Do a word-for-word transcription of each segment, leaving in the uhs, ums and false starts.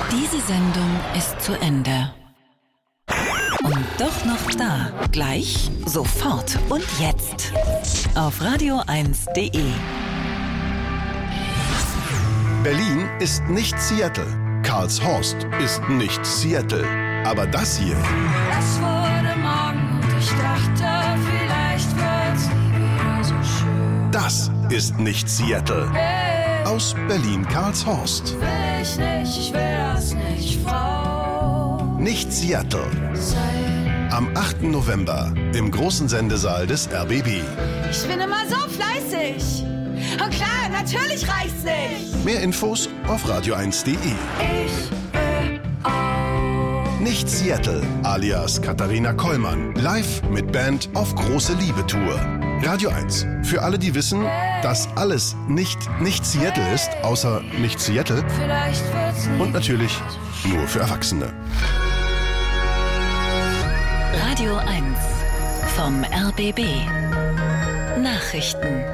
Diese Sendung ist zu Ende. Und doch noch da. Gleich, sofort und jetzt. Auf radio eins punkt de. Berlin ist nicht Seattle. Karlshorst ist nicht Seattle. Aber das hier... Es wurde Morgen und ich dachte, vielleicht wird's nie wieder so schön. Das ist nicht Seattle. Hey, Aus Berlin-Karlshorst. will ich nicht, ich will das nicht, Frau. Nicht Seattle. Sein. Am achten November im großen Sendesaal des R B B. Ich bin immer so fleißig. Und klar, natürlich reicht's nicht. Mehr Infos auf radio eins punkt de. Ich will auch. Nicht Seattle, alias Katharina Kollmann. Live mit Band auf große Liebe-Tour. Radio eins. Für alle, die wissen, dass alles nicht nicht Seattle ist, außer nicht Seattle. Vielleicht wird's nie. Und natürlich nur für Erwachsene. Radio eins vom R B B. Nachrichten.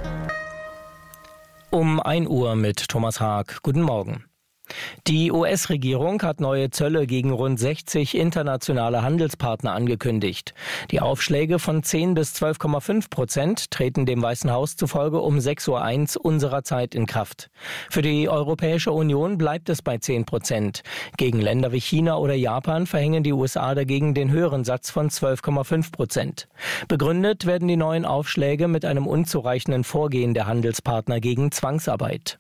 Um ein Uhr mit Thomas Haag. Guten Morgen. Die U S-Regierung hat neue Zölle gegen rund sechzig internationale Handelspartner angekündigt. Die Aufschläge von zehn bis zwölf Komma fünf Prozent treten dem Weißen Haus zufolge um sechs Uhr eins unserer Zeit in Kraft. Für die Europäische Union bleibt es bei zehn Prozent. Gegen Länder wie China oder Japan verhängen die U S A dagegen den höheren Satz von zwölf Komma fünf Prozent. Begründet werden die neuen Aufschläge mit einem unzureichenden Vorgehen der Handelspartner gegen Zwangsarbeit.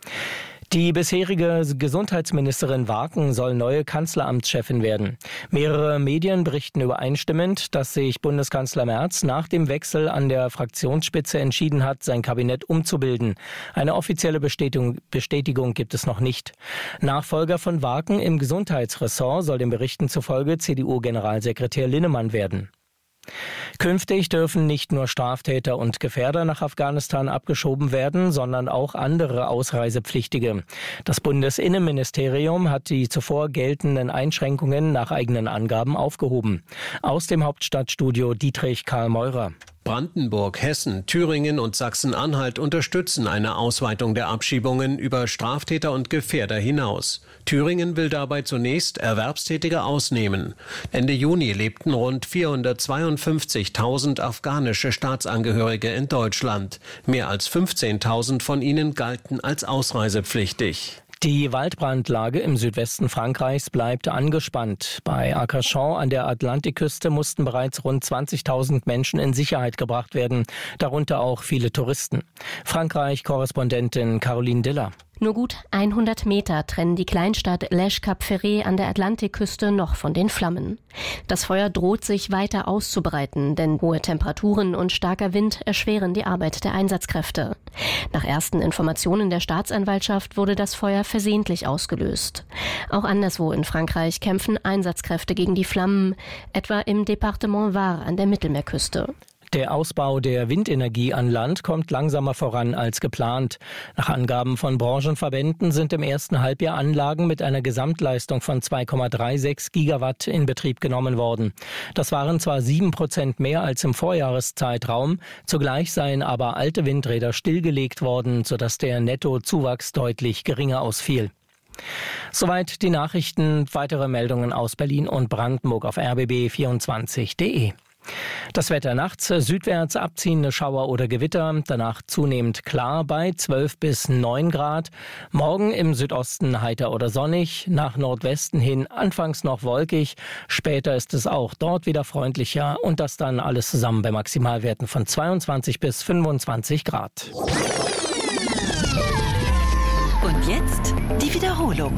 Die bisherige Gesundheitsministerin Waaken soll neue Kanzleramtschefin werden. Mehrere Medien berichten übereinstimmend, dass sich Bundeskanzler Merz nach dem Wechsel an der Fraktionsspitze entschieden hat, sein Kabinett umzubilden. Eine offizielle Bestätigung, Bestätigung gibt es noch nicht. Nachfolger von Waaken im Gesundheitsressort soll den Berichten zufolge C D U-Generalsekretär Linnemann werden. Künftig dürfen nicht nur Straftäter und Gefährder nach Afghanistan abgeschoben werden, sondern auch andere Ausreisepflichtige. Das Bundesinnenministerium hat die zuvor geltenden Einschränkungen nach eigenen Angaben aufgehoben. Aus dem Hauptstadtstudio Dietrich Karl Meurer. Brandenburg, Hessen, Thüringen und Sachsen-Anhalt unterstützen eine Ausweitung der Abschiebungen über Straftäter und Gefährder hinaus. Thüringen will dabei zunächst Erwerbstätige ausnehmen. Ende Juni lebten rund vierhundertzweiundfünfzigtausend afghanische Staatsangehörige in Deutschland. Mehr als fünfzehntausend von ihnen galten als ausreisepflichtig. Die Waldbrandlage im Südwesten Frankreichs bleibt angespannt. Bei Arcachon an der Atlantikküste mussten bereits rund zwanzigtausend Menschen in Sicherheit gebracht werden, darunter auch viele Touristen. Frankreich-Korrespondentin Caroline Diller. Nur gut hundert Meter trennen die Kleinstadt Lèche-Cap-Ferré an der Atlantikküste noch von den Flammen. Das Feuer droht sich weiter auszubreiten, denn hohe Temperaturen und starker Wind erschweren die Arbeit der Einsatzkräfte. Nach ersten Informationen der Staatsanwaltschaft wurde das Feuer versehentlich ausgelöst. Auch anderswo in Frankreich kämpfen Einsatzkräfte gegen die Flammen, etwa im Departement Var an der Mittelmeerküste. Der Ausbau der Windenergie an Land kommt langsamer voran als geplant. Nach Angaben von Branchenverbänden sind im ersten Halbjahr Anlagen mit einer Gesamtleistung von zwei Komma sechsunddreißig Gigawatt in Betrieb genommen worden. Das waren zwar sieben Prozent mehr als im Vorjahreszeitraum, zugleich seien aber alte Windräder stillgelegt worden, sodass der Nettozuwachs deutlich geringer ausfiel. Soweit die Nachrichten. Weitere Meldungen aus Berlin und Brandenburg auf r b b vierundzwanzig punkt de. Das Wetter nachts, südwärts abziehende Schauer oder Gewitter, danach zunehmend klar bei zwölf bis neun Grad. Morgen im Südosten heiter oder sonnig, nach Nordwesten hin anfangs noch wolkig, später ist es auch dort wieder freundlicher und das dann alles zusammen bei Maximalwerten von zweiundzwanzig bis fünfundzwanzig Grad. Und jetzt die Wiederholung.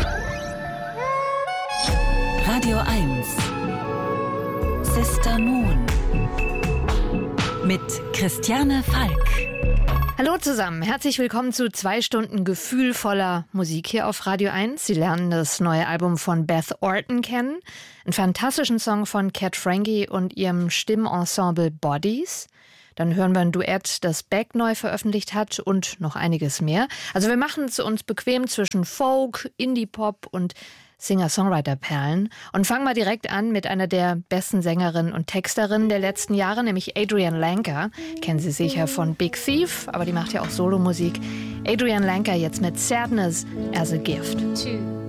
Radio eins. Sister Moon mit Christiane Falk. Hallo zusammen, herzlich willkommen zu zwei Stunden gefühlvoller Musik hier auf Radio eins. Sie lernen das neue Album von Beth Orton kennen, einen fantastischen Song von Cat Frankie und ihrem Stimmenensemble Bodies. Dann hören wir ein Duett, das Beck neu veröffentlicht hat und noch einiges mehr. Also wir machen es uns bequem zwischen Folk, Indie-Pop und Singer-Songwriter-Perlen und fangen mal direkt an mit einer der besten Sängerinnen und Texterinnen der letzten Jahre, nämlich Adrienne Lenker. Kennen Sie sicher von Big Thief, aber die macht ja auch Solomusik. Adrienne Lenker jetzt mit Sadness as a Gift. Two.